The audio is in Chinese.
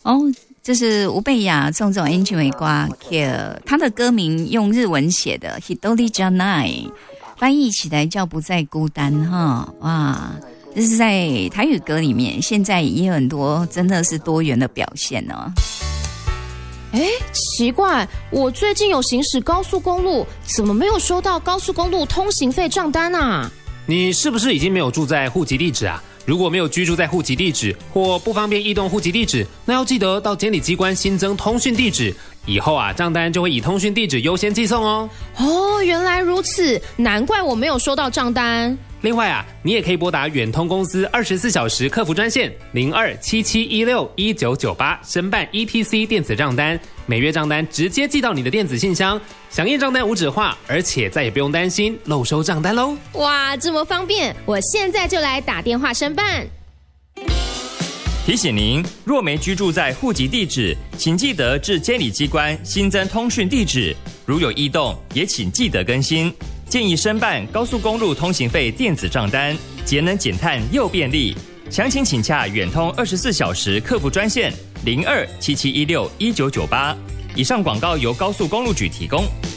哦，这是吴贝雅种音乐为歌，他的歌名用日文写的 Hidori Janai， 翻译起来叫不再孤单哈。哇，这是在台语歌里面，现在也有很多真的是多元的表现哦。 奇怪，我最近有行驶高速公路，怎么没有收到高速公路通行费账单啊？ 你是不是已经没有住在户籍地址啊？如果没有居住在户籍地址或不方便移动户籍地址，那要记得到监理机关新增通讯地址，以后啊账单就会以通讯地址优先寄送哦。 哦，原来如此，难怪我没有收到账单。 另外啊，你也可以拨打远通公司24小时客服专线0277161998申办 ETC 电子账单，每月账单直接寄到你的电子信箱，响应账单无纸化，而且再也不用担心漏收账单喽。 哇，这么方便，我现在就来打电话申办。 提醒您，若没居住在户籍地址，请记得至监理机关新增通讯地址，如有异动，也请记得更新。建议申办高速公路通行费电子账单，节能减碳又便利。详情请洽远通24小时客服专线0277161998。以上广告由高速公路局提供。